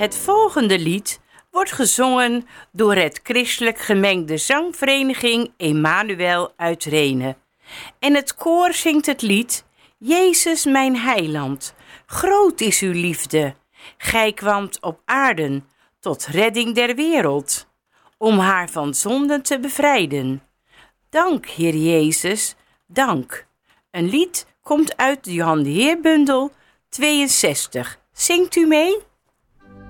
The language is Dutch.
Het volgende lied wordt gezongen door het christelijk gemengde zangvereniging Emmanuel uit Rhenen. En het koor zingt het lied Jezus mijn heiland, groot is uw liefde. Gij kwamt op aarden tot redding der wereld, om haar van zonden te bevrijden. Dank, Heer Jezus, dank. Een lied komt uit de Johan de Heer bundel 62. Zingt u mee?